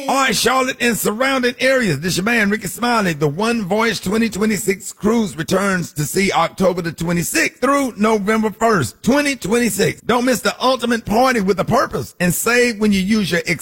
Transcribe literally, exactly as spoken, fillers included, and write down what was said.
All right, Charlotte and surrounding areas. This your man, Ricky Smiley. The One Voyage twenty twenty-six cruise returns to sea October the twenty-sixth through November first, twenty twenty-six. Don't miss the ultimate party with a purpose and save when you use your